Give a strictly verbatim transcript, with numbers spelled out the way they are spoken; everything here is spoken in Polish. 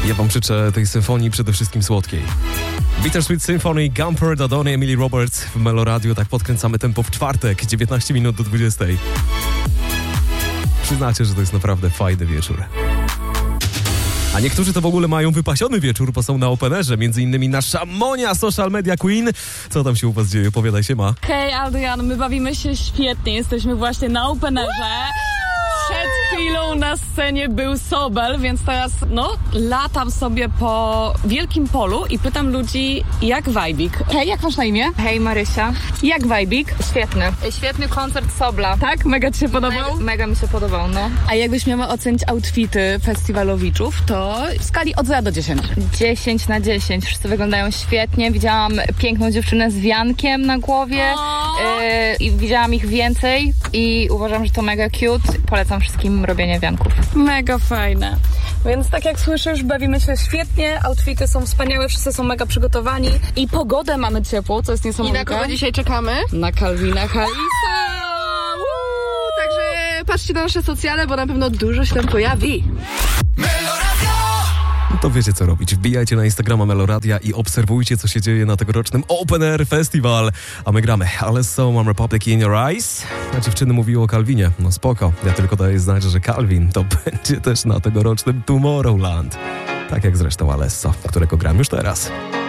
Ja wam życzę tej symfonii przede wszystkim słodkiej. Bittersweet Symphony, Gumper, Dodony, Emily Roberts w Meloradio. Tak podkręcamy tempo w czwartek, dziewiętnaście minut do dwudziestej. Przyznacie, że to jest naprawdę fajny wieczór. A niektórzy to w ogóle mają wypasiony wieczór, bo są na openerze, między innymi nasza Monia, Social Media Queen. Co tam się u was dzieje? Opowiadaj się, ma. Hej, Adrian, my bawimy się świetnie, jesteśmy właśnie na openerze. Przed chwilą na scenie był Sobel, więc teraz, no, latam sobie po wielkim polu i pytam ludzi, jak wajbik. Hej, jak masz na imię? Hej, Marysia. Jak wajbik? Świetny. Świetny koncert Sobla. Tak? Mega ci się podobał? Mega, mega mi się podobał, no. A jakbyś miała ocenić outfity festiwalowiczów, to w skali od zera do dziesięciu. dziesięć na dziesięć. Wszyscy wyglądają świetnie. Widziałam piękną dziewczynę z wiankiem na głowie yy, i widziałam ich więcej i uważam, że to mega cute. Polecam wszystkim robienie wianków. Mega fajne. Więc tak jak słyszysz, bawimy się świetnie, outfity są wspaniałe, wszyscy są mega przygotowani i pogodę mamy ciepłą, co jest niesamowite. I na kogo dzisiaj czekamy? Na Calvina Harrisa! Także patrzcie na nasze socjale, bo na pewno dużo się tam pojawi. To wiecie co robić. Wbijajcie na Instagrama Meloradia i obserwujcie, co się dzieje na tegorocznym Open Air Festival. A my gramy Alesso, Mam Republic in Your Eyes. A dziewczyny mówiły o Calvinie. No spoko. Ja tylko daję znać, że Calvin to będzie też na tegorocznym Tomorrowland. Tak jak zresztą Alesso, którego gram już teraz.